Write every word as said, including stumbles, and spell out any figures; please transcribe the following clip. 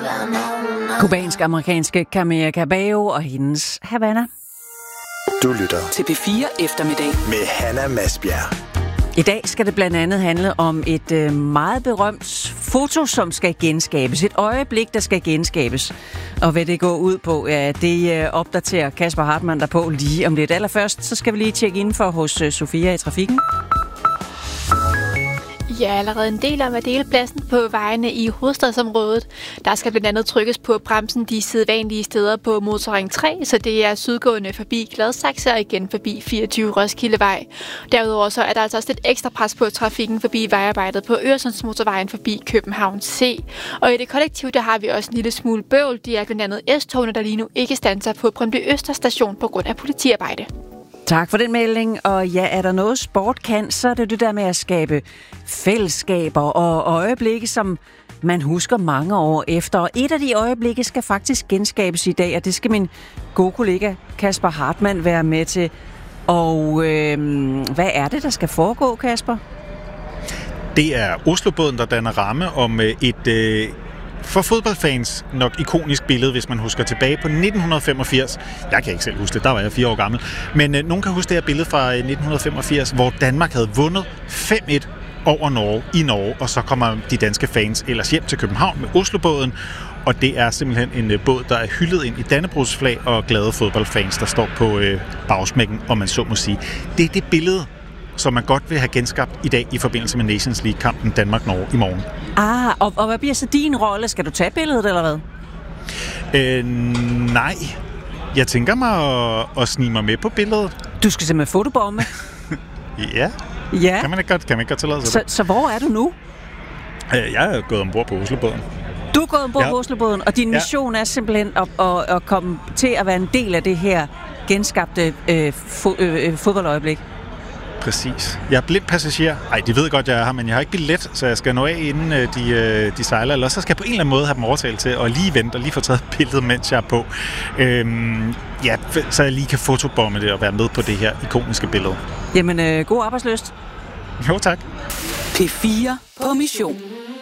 Kubansk-amerikanske Camila Cabello og hendes Havana. Du lytter til P fire eftermiddag med Hanna Masbjerg. I dag skal det blandt andet handle om et øh, meget berømt foto, som skal genskabes. Et øjeblik, der skal genskabes. Og hvad det går ud på, ja, det øh, opdaterer Kasper Hartmann der på lige om lidt. Allerførst, så skal vi lige tjekke ind for hos øh, Sofia i trafikken. Ja, allerede en del om at dele pladsen på vejene i hovedstadsområdet. Der skal blandt andet trykkes på bremsen de sædvanlige steder på Motorring tre, så det er sydgående forbi Gladsaxe og igen forbi fireogtyve Roskildevej. Derudover så er der altså også lidt ekstra pres på trafikken forbi vejarbejdet på Øresundsmotorvejen forbi København C. Og i det kollektiv, der har vi også en lille smule bøvl. Det er blandt andet S-togene, der lige nu ikke standser på Brøndby Øster station på grund af politiarbejde. Tak for den melding, og ja, er der noget sport kan, så er det det der med at skabe fællesskaber og øjeblikke, som man husker mange år efter. Og et af de øjeblikke skal faktisk genskabes i dag, og det skal min gode kollega Kasper Hartmann være med til. Og øh, hvad er det, der skal foregå, Kasper? Det er Oslobåden, der danner ramme om et... Øh For fodboldfans nok ikonisk billede, hvis man husker tilbage på nitten femogfirs. Jeg kan ikke selv huske det, der var jeg fire år gammel. Men øh, nogen kan huske det her billede fra nitten femogfirs, hvor Danmark havde vundet fem et over Norge i Norge, og så kommer de danske fans ellers hjem til København med Oslobåden. Og det er simpelthen en øh, båd, der er hyldet ind i Dannebrogsflag og glade fodboldfans, der står på øh, bagsmækken, om man så må sige. Det er det billede, som man godt vil have genskabt i dag i forbindelse med Nations League-kampen Danmark-Norge i morgen. Ah, og, og hvad bliver så din rolle? Skal du tage billedet, eller hvad? Øh, nej. Jeg tænker mig at, at snige mig med på billedet. Du skal simpelthen fotobombe? Ja. Ja. Kan man ikke godt, kan man ikke godt tillade sig så, så hvor er du nu? Øh, jeg er gået ombord på Oslobåden. Du er gået ombord ja. på Oslobåden, og din mission ja. er simpelthen at, at, at komme til at være en del af det her genskabte øh, fo, øh, fodboldøjeblik. Præcis. Jeg er blind passager. Ej, de ved godt, jeg er her, men jeg har ikke billet, så jeg skal nå af, inden de, de sejler. Eller så skal jeg på en eller anden måde have dem overtalt til at lige vente og lige få taget billedet, mens jeg er på. Øhm, ja, så jeg lige kan fotobombe det og være med på det her ikoniske billede. Jamen, øh, god arbejdslyst. Jo, tak. P fire på mission.